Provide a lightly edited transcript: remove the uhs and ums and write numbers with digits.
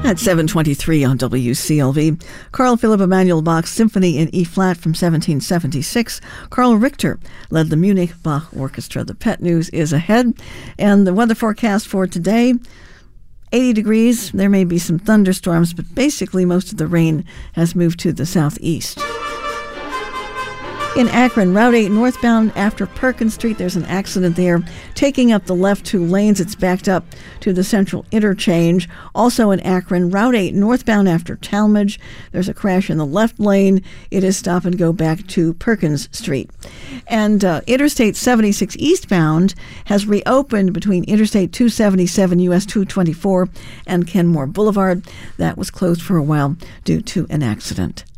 At 7:23 on WCLV, Carl Philipp Emanuel Bach's Symphony in E-flat from 1776. Carl Richter led the Munich Bach Orchestra. The pet news is ahead. And the weather forecast for today, 80 degrees. There may be some thunderstorms, but basically most of the rain has moved to the southeast. In Akron, Route 8 northbound after Perkins Street, there's an accident there. Taking up the left 2 lanes, it's backed up to the central interchange. Also in Akron, Route 8 northbound after Talmadge, there's a crash in the left lane. It is stop and go back to Perkins Street. And Interstate 76 eastbound has reopened between Interstate 277 US 224 and Kenmore Boulevard. That was closed for a while due to an accident.